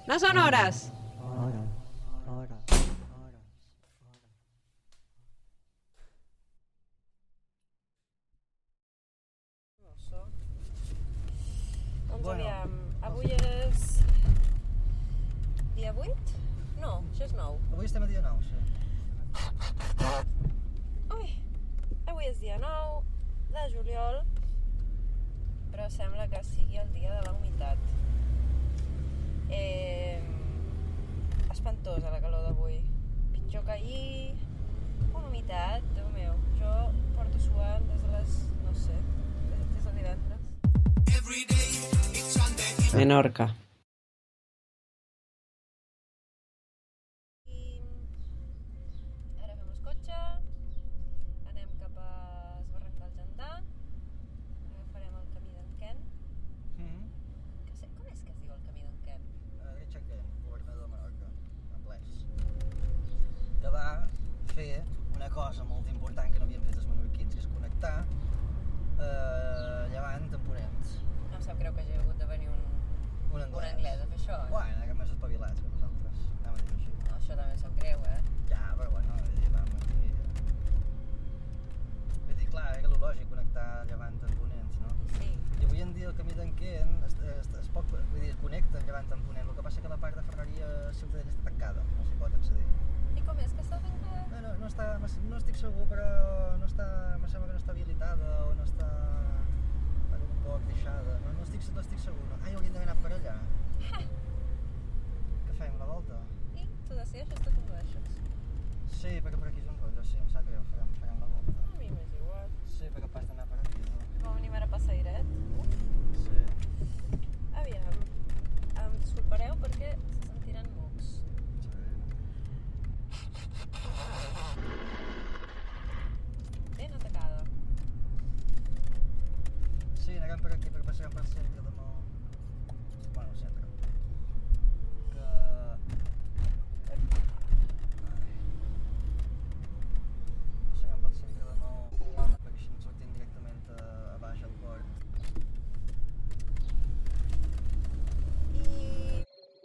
No són hores! Doncs aviam, avui és dia 8? No, això és 9. Avui estem a dia 9, sí. Ui, avui és dia 9 de juliol, però sembla que sigui el dia de la humitat. Espantosa la calor d'avui. Pitjor que ahir, una humitat, Déu meu. Jo porto suant des de les, no sé, des de divendres. Menorca. I ara agafem el cotxe, anem cap a Esbarranc del Jandà, agafarem el camí d'en Ken. Que sé, com és que es diu el camí d'en Ken? Richard Ken, governador de Menorca, anglès, que va fer una cosa molt important que no havien fet els menorquins, que és connectar Llevant amb Ponent. No em sap greu que hagi hagut de venir un anglès a fer això, eh? Bueno, que més espavilats que nosaltres, anem a dir-ho així. No, això també em sap greu, eh? Ja, però bueno, vull dir, clar, era lo lògic connectar Llevant amb Ponent, no? Sí. I avui en dia el camí d'en Ken es pot, vull dir, es connecta Llevant amb Ponent, el que passa que la part de Ferreria Ciutadella està tancada, no s'hi pot accedir. I com és que està tancat? No estic segur, però no està, em sembla que no està habilitada o no està un poc deixada, no estic segur. No. Ai, hauríem d'haver anat per allà. Què fem, la volta? I tu decideixes, tu condueixes. Sí, perquè per aquí és un rotllo, sí, em sap greu, farem la volta. A mi m'és igual. Sí, perquè pas d'anar per aquí, no? Com venim ara a Passairet. Sí. Aviam, em disculpareu perquè se sentiran mocs. Ben atacada. Sí, anirem per aquí, perquè passarem pel centre de Mó... Bueno, el centre. Que... Passarem pel centre de Mó, perquè així ens sortim directament a baix al port. I...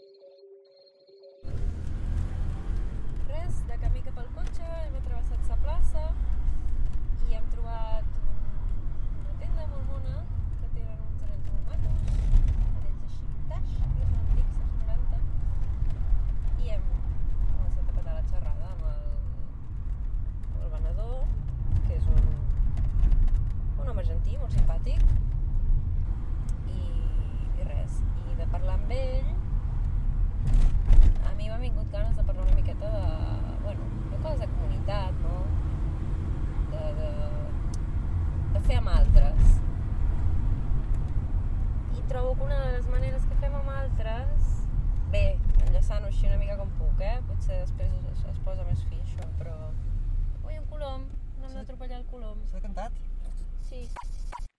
res, de camí cap al cotxe, hem atravessat la plaça i hem trobat una tenda molt mona que tenen uns anells molt macos, anells així vintage, que són antics, dels 90, i hem començat a petar la xerrada amb el venedor, que és un home argentí, molt simpàtic, i res, i de parlar amb ell, a mi m'ha vingut ganes de parlar una miqueta de coses de comunitat, no? De fer amb altres. I trobo que una de les maneres que fem amb altres, bé, enllaçant-ho així una mica com puc, potser després es posa més fi això, però... Ui, un colom, no hem d'atropellar el colom. S'ha cantat? Sí.